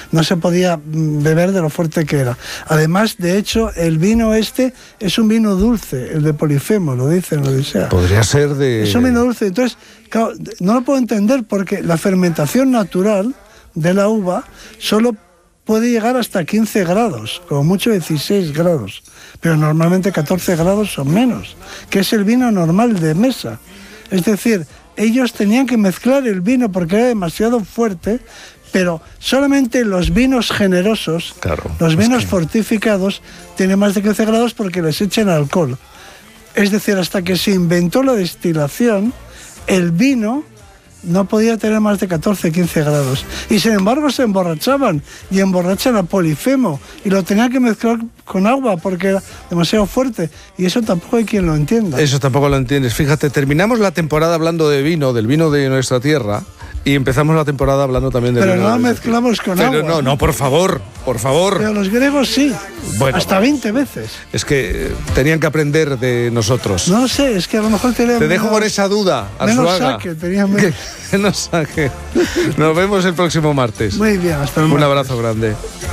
no se podía beber de lo fuerte que era. Además, de hecho, el vino este es un vino dulce, el de Polifemo, lo dice en la Odisea. Podría ser de... Es un vino dulce, entonces, claro, no lo puedo entender porque la fermentación natural de la uva solo puede llegar hasta 15 grados, como mucho 16 grados, pero normalmente 14 grados o menos, que es el vino normal de mesa. Es decir, ellos tenían que mezclar el vino porque era demasiado fuerte, pero solamente los vinos generosos, claro, los vinos fortificados, tienen más de 15 grados porque les echan alcohol. Es decir, hasta que se inventó la destilación, el vino no podía tener más de 14, 15 grados. Y sin embargo se emborrachaban, y emborrachan a Polifemo, y lo tenían que mezclar con agua porque era demasiado fuerte. Y eso tampoco hay quien lo entienda. Eso tampoco lo entiendes. Fíjate, terminamos la temporada hablando de vino, del vino de nuestra tierra, y empezamos la temporada hablando también del vino. Pero no lo mezclamos con agua. Pero no, por favor. Pero los griegos sí, bueno, hasta 20 veces. Es que tenían que aprender de nosotros. No sé, es que a lo mejor tenían... Te dejo con esa duda, Arzuaga. Menos saque, tenían menos... Menos saque. Nos vemos el próximo martes. Muy bien, hasta el martes. Un abrazo grande.